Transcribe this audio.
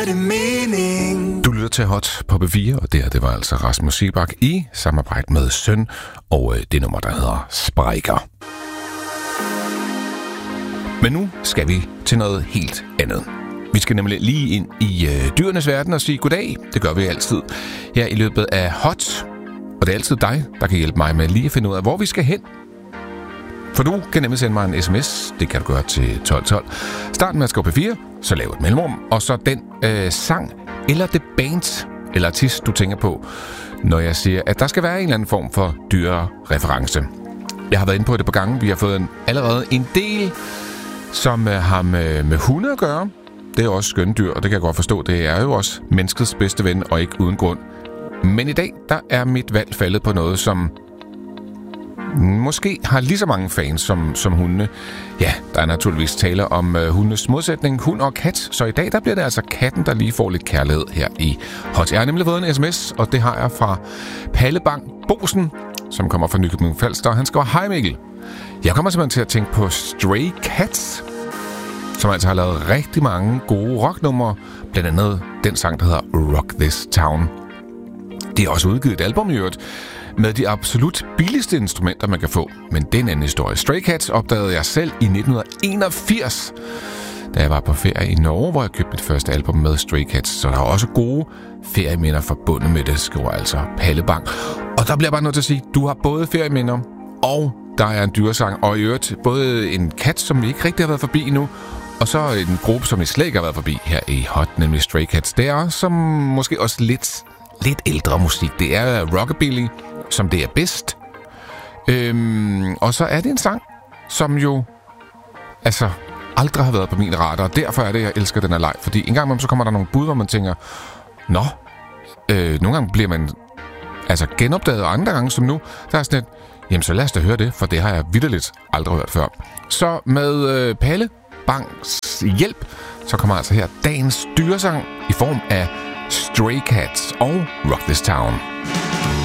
Du lytter til Hot på B4, og det var altså Rasmus Seebach i samarbejde med Søn, og det nummer, der hedder Sprækker. Men nu skal vi til noget helt andet. Vi skal nemlig lige ind i dyrenes verden og sige goddag. Det gør vi altid her i løbet af Hot. Og det er altid dig, der kan hjælpe mig med lige at finde ud af, hvor vi skal hen. For du kan nemlig sende mig en sms. Det kan du gøre til 1212. Start med at skrive P4, så lav et mellemrum, og så den sang eller det band eller artist, du tænker på, når jeg siger, at der skal være en eller anden form for dyrereference. Jeg har været inde på det på gange. Vi har fået allerede en del, som har med hunde at gøre. Det er også skønne dyr, og det kan jeg godt forstå. Det er jo også menneskets bedste ven, og ikke uden grund. Men i dag, der er mit valg faldet på noget, som måske har lige så mange fans som hundene. Ja, der er naturligvis tale om hundenes modsætning, hund og kat. Så i dag, der bliver det altså katten, der lige får lidt kærlighed her i Hot. Jeg har nemlig fået en sms, og det har jeg fra Palle Bang Bosen, som kommer fra Nykøbing Falster. Han skriver, hej Mikkel. Jeg kommer simpelthen til at tænke på Stray Cats, som altså har lavet rigtig mange gode rocknumre. Blandt andet den sang, der hedder Rock This Town. De har også udgivet et album i øvrigt med de absolut billigste instrumenter, man kan få. Men det er en anden historie. Stray Cats opdagede jeg selv i 1981, da jeg var på ferie i Norge, hvor jeg købte mit første album med Stray Cats. Så der er også gode ferieminder forbundet med det, skriver altså Palle Bang. Og der bliver jeg bare nødt til at sige, du har både ferieminder, og der er en dyresang, og i øvrigt både en kat, som vi ikke rigtig har været forbi endnu, og så en gruppe, som vi slet ikke har været forbi her i Hot, nemlig Stray Cats. Det er som måske også lidt ældre musik. Det er rockabilly, som det er bedst. Og så er det en sang, som jo altså aldrig har været på min radar, og derfor er det, jeg elsker den her leg. Fordi en gang så kommer der nogle bud, hvor man tænker, nå, nogle gange bliver man altså genopdaget, og andre gange som nu, der er sådan et, jamen så lad os da høre det, for det har jeg vitterligt aldrig hørt før. Så med Palle Bangs hjælp, så kommer altså her dagens dyresang i form af Stray Cats og Rock This Town.